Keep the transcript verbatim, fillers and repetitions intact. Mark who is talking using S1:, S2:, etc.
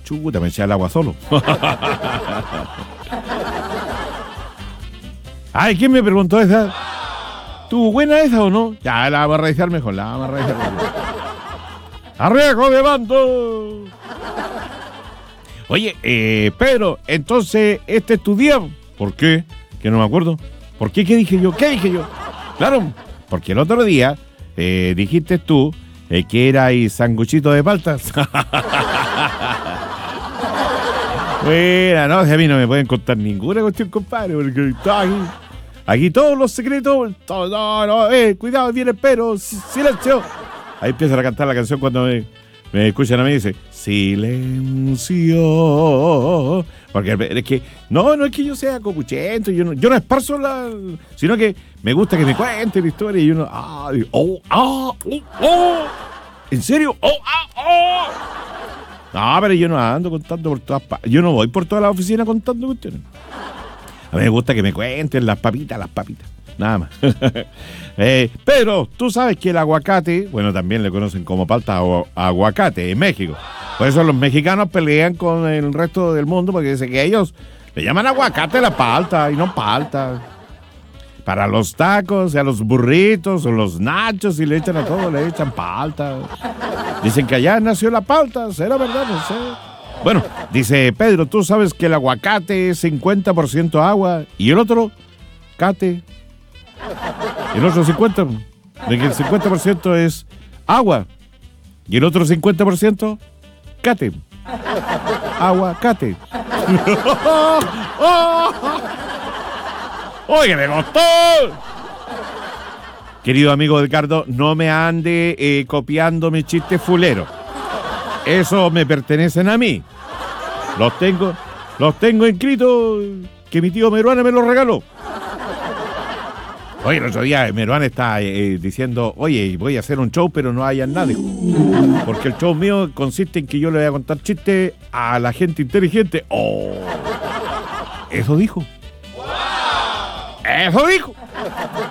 S1: Chuta, me eché al agua solo. Ay, ¿quién me preguntó esa? ¿Tuvo buena esa o no? Ya, la vamos a revisar mejor, la vamos a revisar mejor. ¡Arriesgo de bando! Oye, eh, Pedro, entonces, ¿este es tu día? ¿Por qué? Que no me acuerdo. ¿Por qué? ¿Qué dije yo? ¿Qué dije yo? Claro, porque el otro día eh, dijiste tú eh, que era ahí sanguchito de paltas. Bueno, no, a mí no me pueden contar ninguna cuestión, compadre, porque está aquí, aquí todos los secretos, todo, no, no, eh, cuidado, viene el Pedro, silencio. Ahí empiezan a cantar la canción cuando me, me escuchan a mí y dice, silencio. Porque es que, no, no es que yo sea copuchento, yo no, yo no esparzo la, sino que me gusta que me cuenten la historia y uno, ah, oh, ah, oh, oh, ¿en serio? Oh, ah, oh. No, pero yo no ando contando por todas partes, yo no voy por toda la oficina contando cuestiones. A mí me gusta que me cuenten las papitas, las papitas. Nada más. eh, pero tú sabes que el aguacate, bueno, también le conocen como palta o aguacate en México. Por eso los mexicanos pelean con el resto del mundo porque dicen que ellos le llaman aguacate a la palta y no palta. Para los tacos, a los burritos o los nachos, y le echan a todo, le echan palta. Dicen que allá nació la palta, ¿será verdad? No sé. Bueno, dice Pedro, tú sabes que el aguacate es cincuenta por ciento agua y el otro, cate. El otro cincuenta por ciento, de que el cincuenta por ciento es agua y el otro cincuenta por ciento, cate. Aguacate. ¡Oye, me gustó! Querido amigo Edgardo, no me ande eh, copiando mis chistes fuleros. Esos me pertenecen a mí. Los tengo, los tengo inscritos, que mi tío Meruane me los regaló. Oye, el otro día Meruane está eh, diciendo, oye, voy a hacer un show, pero no haya nadie. Porque el show mío consiste en que yo le voy a contar chistes a la gente inteligente. ¡Oh! Eso dijo. ¡Eso dijo!